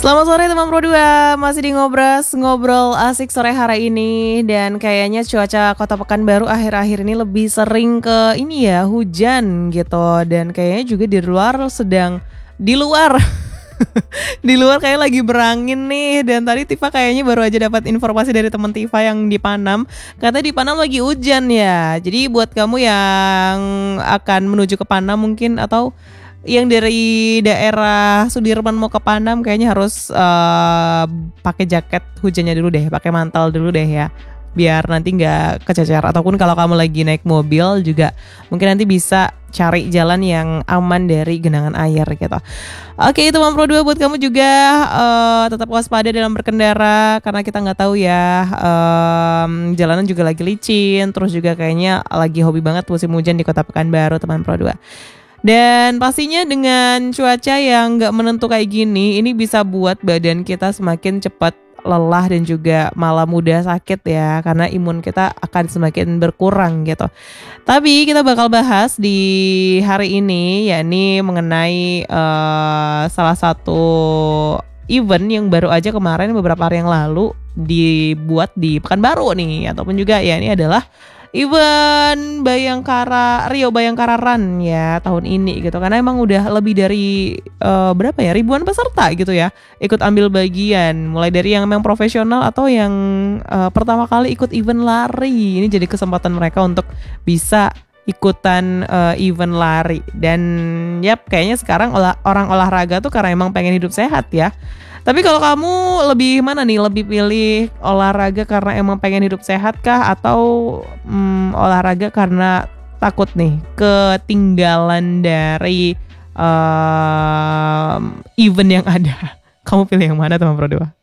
Selamat sore teman Pro 2, masih di ngobrol asik sore hari ini. Dan kayaknya cuaca Kota Pekanbaru akhir-akhir ini lebih sering ke ini ya, hujan gitu. Dan kayaknya juga di luar di luar kayak lagi berangin nih. Dan tadi Tifa kayaknya baru aja dapat informasi dari teman Tifa yang di Panam. Katanya di Panam lagi hujan ya. Jadi buat kamu yang akan menuju ke Panam mungkin, atau yang dari daerah Sudirman mau ke Panam, kayaknya harus pakai jaket hujannya dulu deh, pakai mantel dulu deh ya, biar nanti nggak kececer. Ataupun kalau kamu lagi naik mobil juga mungkin nanti bisa cari jalan yang aman dari genangan air gitu. Oke, itu Mam Pro 2 buat kamu juga, tetap waspada dalam berkendara karena kita nggak tahu ya, jalanan juga lagi licin, terus juga kayaknya lagi hobi banget musim hujan di Kota Pekanbaru teman Pro 2. Dan pastinya dengan cuaca yang gak menentu kayak gini, ini bisa buat badan kita semakin cepat lelah dan juga malah mudah sakit ya, karena imun kita akan semakin berkurang gitu. Tapi kita bakal bahas di hari ini, yakni mengenai salah satu event yang baru aja kemarin beberapa hari yang lalu dibuat di Pekanbaru nih, ataupun juga ya ini adalah event Rio Bayangkara Run ya tahun ini gitu, karena emang udah lebih dari berapa ya, ribuan peserta gitu ya ikut ambil bagian, mulai dari yang memang profesional atau yang pertama kali ikut event lari. Ini jadi kesempatan mereka untuk bisa ikutan event lari. Dan yap, kayaknya sekarang orang olahraga tuh karena emang pengen hidup sehat ya. Tapi kalau kamu lebih mana nih? Lebih pilih olahraga karena emang pengen hidup sehat kah? Atau olahraga karena takut nih ketinggalan dari event yang ada? Kamu pilih yang mana teman Pro 2?